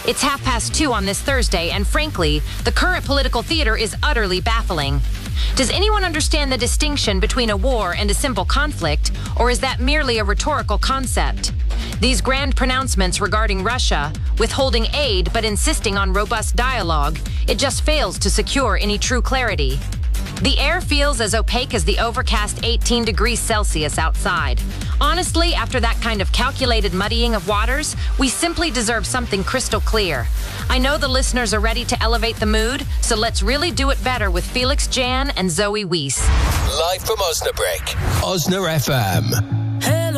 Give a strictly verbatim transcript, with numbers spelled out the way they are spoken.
It's half past two on this Thursday, and frankly, the current political theater is utterly baffling. Does anyone understand the distinction between a war and a simple conflict, or is that merely a rhetorical concept? These grand pronouncements regarding Russia, withholding aid but insisting on robust dialogue, it just fails to secure any true clarity. The air feels as opaque as the overcast eighteen degrees Celsius outside. Honestly, after that kind of calculated muddying of waters, we simply deserve something crystal clear. I know the listeners are ready to elevate the mood, so let's really do it better with Felix Jan and Zoe Weiss. Live from Osnabrück, Osna F M.